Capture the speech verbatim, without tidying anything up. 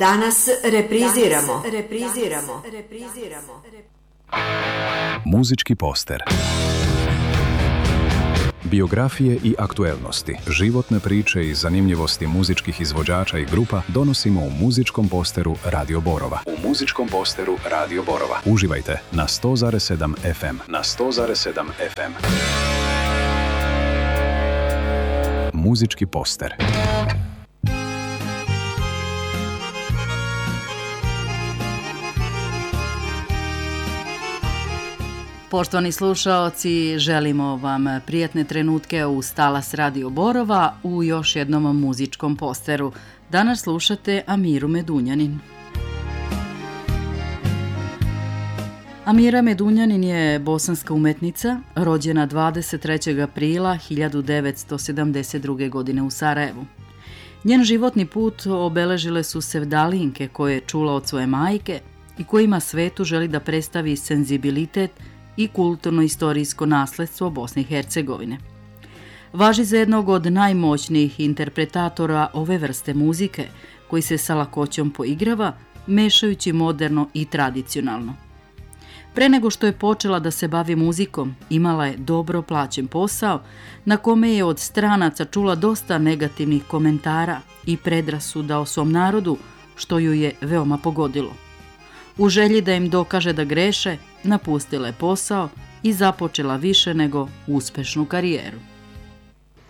Danas repriziramo, repriziramo, repriziramo. Muzički poster. Biografije i aktuelnosti, životne priče i zanimljivosti muzičkih izvođača i grupa donosimo u muzičkom posteru Radio Borova. U muzičkom posteru Radio Borova. Uživajte na sto zarez sedam ef em. Na sto zarez sedam ef em. Muzički poster. Poštovani slušaoci, želimo vam prijatne trenutke uz talas Radio Borova u još jednom muzičkom posteru. Danas slušate Amiru Medunjanin. Amira Medunjanin je bosanska umetnica, rođena dvadeset trećeg aprila hiljadu devetsto sedamdeset druge. godine u Sarajevu. Njen životni put obeležile su sevdalinke koje je čula od svoje majke i kojima svetu želi da predstavi senzibilitet i kulturno-istorijsko nasledstvo Bosne i Hercegovine. Važi za jednog od najmoćnijih interpretatora ove vrste muzike, koji se sa lakoćom poigrava, mešajući moderno i tradicionalno. Pre nego što je počela da se bavi muzikom, imala je dobro plaćen posao, na kome je od stranaca čula dosta negativnih komentara i predrasuda o svom narodu, što ju je veoma pogodilo. U želji da im dokaže da greše, napustila je posao i započela više nego uspešnu karijeru.